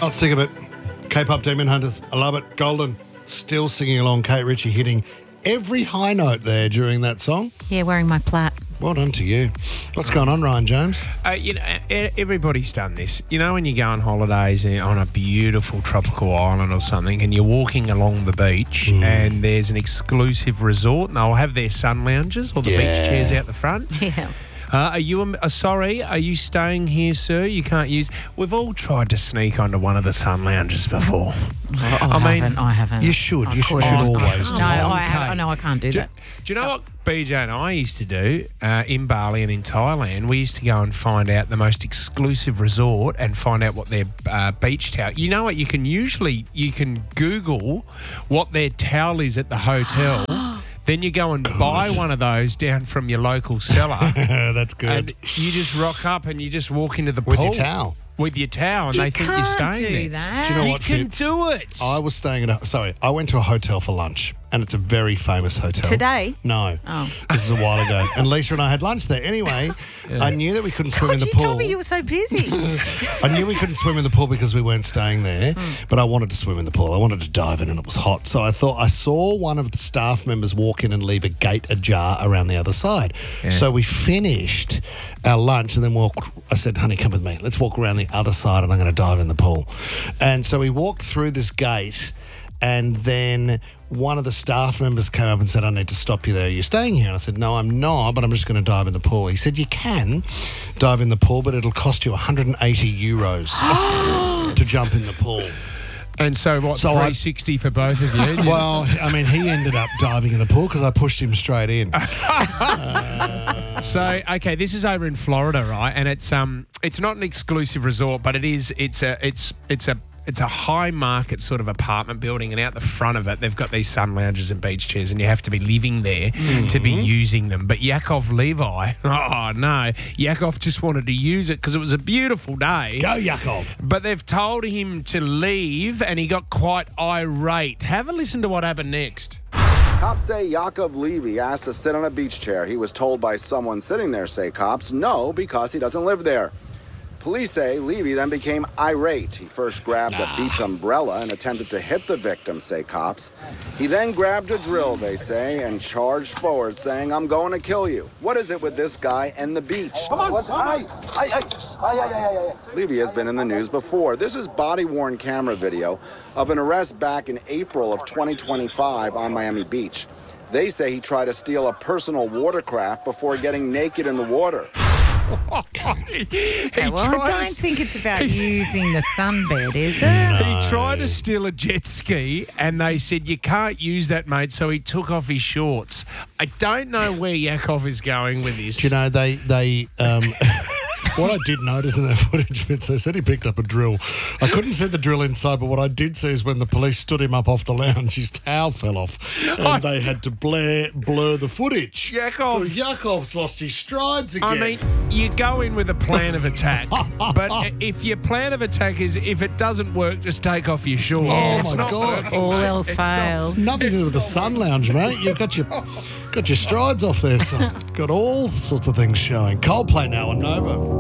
Not sick of it. K-pop Demon Hunters. I love it. Golden. Still singing along. Kate Ritchie hitting every high note there during that song. Yeah, wearing my plat. Well done to you. What's going on, Ryan James? Everybody's done this. You know, when you go on holidays on a beautiful tropical island or something, and you're walking along the beach, and there's an exclusive resort, and they'll have their sun lounges or the beach chairs out the front. Yeah. Are you staying here, sir? You can't use... We've all tried to sneak onto one of the sun lounges before. I haven't. You should. You should always do No, that. I can't do that. Do you know what BJ and I used to do in Bali and in Thailand? We used to go and find out the most exclusive resort and find out what their beach towel... You know what? You can Google what their towel is at the hotel. Then you go and buy one of those down from your local seller. That's good. And you just rock up and you just walk into the With pool. your towel. With your towel, and they think you're staying there. That. Do you know You what, can Fitz? do it. I was staying I went to a hotel for lunch, and it's a very famous hotel. Today? No. Oh. This is a while ago. And Lisa and I had lunch there. Anyway, I knew that we couldn't swim in the You pool. told me you were so busy. I knew we couldn't swim in the pool because we weren't staying there, but I wanted to swim in the pool. I wanted to dive in, and it was hot. So I thought I saw one of the staff members walk in and leave a gate ajar around the other side. Yeah. So we finished our lunch and then I said, honey, come with me. Let's walk around the other side and I'm going to dive in the pool. And so we walked through this gate, and then one of the staff members came up and said, I need to stop you there. Are you staying here? And I said, no, I'm not, but I'm just going to dive in the pool. He said, you can dive in the pool, but it'll cost you 180 euros to jump in the pool. And so what, 360 for both of you? Well, I mean, he ended up diving in the pool because I pushed him straight in. So, okay, this is over in Florida, right? And it's not an exclusive resort, but it's a high market sort of apartment building, and out the front of it, they've got these sun lounges and beach chairs, and you have to be living there to be using them. But Yakov Levi, Yakov just wanted to use it because it was a beautiful day. Go, Yakov. But they've told him to leave, and he got quite irate. Have a listen to what happened next. Cops say Yakov Levy asked to sit on a beach chair. He was told by someone sitting there, say cops, no, because he doesn't live there. Police say Levy then became irate. He first grabbed a beach umbrella and attempted to hit the victim, say cops. He then grabbed a drill, they say, and charged forward, saying, I'm going to kill you. What is it with this guy and the beach? Levy has been in the news before. This is body-worn camera video of an arrest back in April of 2025 on Miami Beach. They say he tried to steal a personal watercraft before getting naked in the water. I don't think it's about using the sunbed, is it? He tried to steal a jet ski, and they said, you can't use that, mate, so he took off his shorts. I don't know where Yakov is going with this. Do you know, they what I did notice in that footage, Vince, they said he picked up a drill. I couldn't see the drill inside, but what I did see is when the police stood him up off the lounge, his towel fell off, and they had to blur the footage. Yakov's lost his strides again. I mean, you go in with a plan of attack, but if your plan of attack is if it doesn't work, just take off your shorts. Oh, It's my not God. working. All else It's not. fails. Nothing to do with the sun lounge, mate. You've got your strides off there, son. Got all sorts of things showing. Coldplay now on Nova.